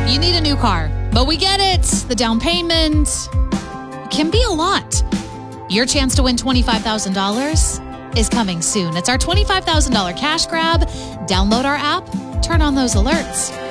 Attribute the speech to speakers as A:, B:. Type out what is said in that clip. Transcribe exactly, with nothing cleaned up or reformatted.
A: You need a new car, but we get it. The down payment can be a lot. Your chance to win twenty-five thousand dollars is coming soon. It's our twenty-five thousand dollars cash grab. Download our app, turn on those alerts.